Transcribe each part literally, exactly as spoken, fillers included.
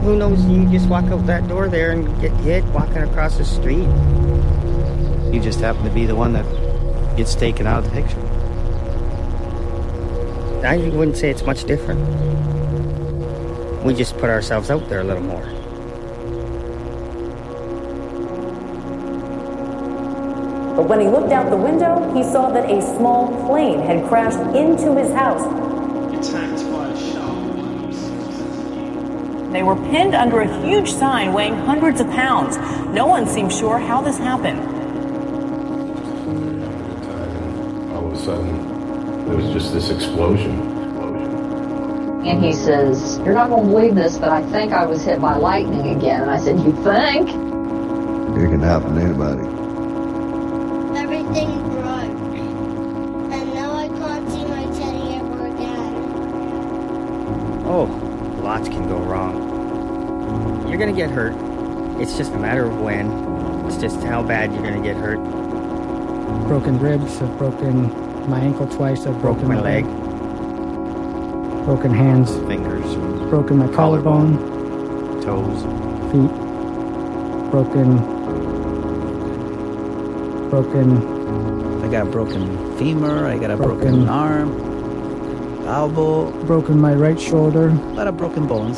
Who knows, you just walk out that door there and get hit walking across the street. You just happen to be the one that gets taken out of the picture. I wouldn't say it's much different. We just put ourselves out there a little more. But when he looked out the window, he saw that a small plane had crashed into his house. Attacked by a shark. They were pinned under a huge sign weighing hundreds of pounds. No one seems sure how this happened. All of a sudden, there was just this explosion. And he says, "You're not going to believe this, but I think I was hit by lightning again." And I said, "You think?" It can happen to anybody. Everything broke. And now I can't see my teddy ever again. Oh, lots can go wrong. You're gonna get hurt. It's just a matter of when. It's just how bad you're gonna get hurt. Broken ribs, I've broken my ankle twice, I've broken, Broke my leg. Broken hands. Fingers. Broken my collarbone. Toes. Feet. Broken. Broken. I got a broken femur, I got a broken, Broken. arm, elbow. Broken my right shoulder. A lot of broken bones.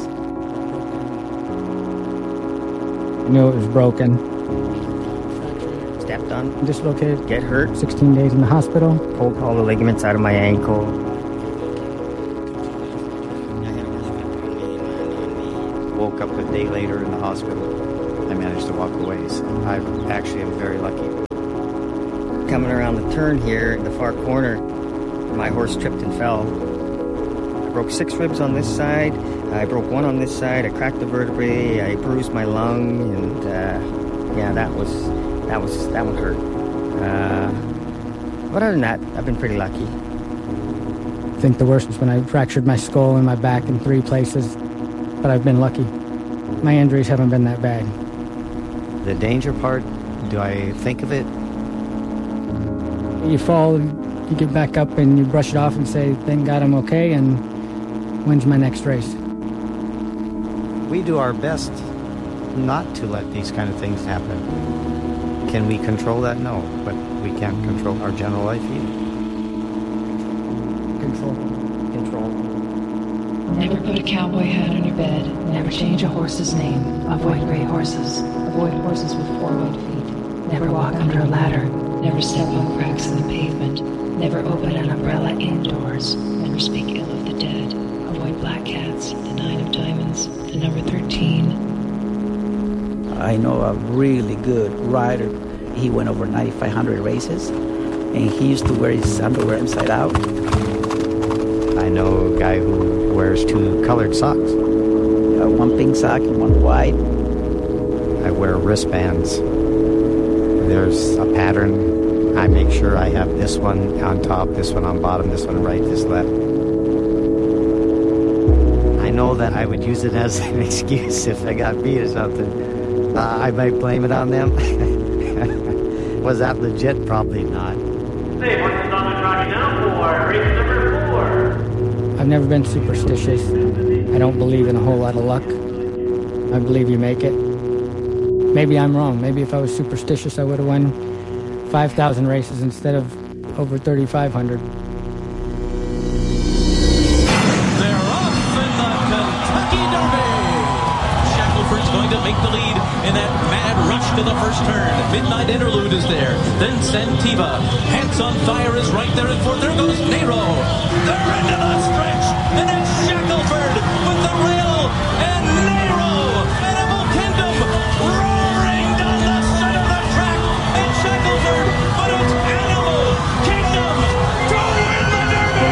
I knew it was broken. Stepped on. Dislocated. Get hurt. sixteen days in the hospital. Pulled all the ligaments out of my ankle. Woke up a day later in the hospital. I managed to walk away, so I actually am very lucky. Coming around the turn here, the far corner, my horse tripped and fell. I broke six ribs on this side. I broke one on this side. I cracked the vertebrae. I bruised my lung, and uh, yeah, that was that was that one hurt. Uh, but other than that, I've been pretty lucky. I think the worst was when I fractured my skull and my back in three places, but I've been lucky. My injuries haven't been that bad. The danger part, do I think of it? You fall, you get back up and you brush it off and say, thank God I'm okay, and when's my next race? We do our best not to let these kind of things happen. Can we control that? No, but we can't control our general life either. Control. Control. Never put a cowboy hat on your bed. Never change a horse's name. Avoid gray horses. Avoid horses with four white feet. Never walk under a ladder. Never step on cracks in the pavement. Never open an umbrella indoors. Never speak ill of the dead. Avoid black cats, the nine of diamonds, the number thirteen. I know a really good rider. He went over ninety-five hundred races, and he used to wear his underwear inside out. I know a guy who wears two colored socks. Uh, one pink sock and one white. I wear wristbands. There's a pattern. I make sure I have this one on top, this one on bottom, this one right, this left. I know that I would use it as an excuse if I got beat or something. Uh, I might blame it on them. Was that legit? Probably not. Hey, what's the on the track now for race number four? I've never been superstitious. I don't believe in a whole lot of luck. I believe you make it. Maybe I'm wrong. Maybe if I was superstitious, I would have won five thousand races instead of over thirty-five hundred. They're off in the Kentucky Derby. Shackelford's going to make the lead in that mad rush to the first turn. Midnight Interlude is there. Then Sentiva. Heads on Fire is right there in fourth. There goes Nero. They're into the stretch. And it's Shackelford with the rail. And Nero. Animal Kingdom roaring down the center of the track. It's Shackelford. But it's Animal Kingdom to win the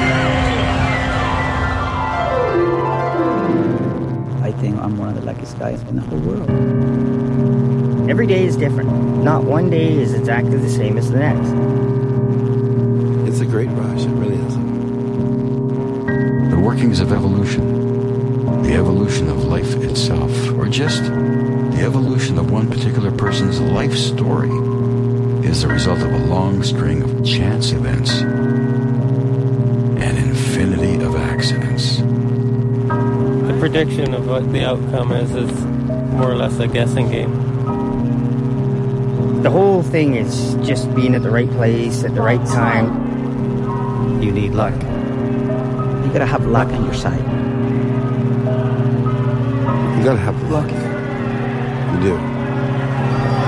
Derby. I think I'm one of the luckiest guys in the whole world. Every day is different. Not one day is exactly the same as the next. It's a great rush, it really is. The workings of evolution, the evolution of life itself, or just the evolution of one particular person's life story, is the result of a long string of chance events, an infinity of accidents. A prediction of what the outcome is is more or less a guessing game. The whole thing is just being at the right place at the right time. You need luck. You gotta have luck on your side. You gotta have luck. You do.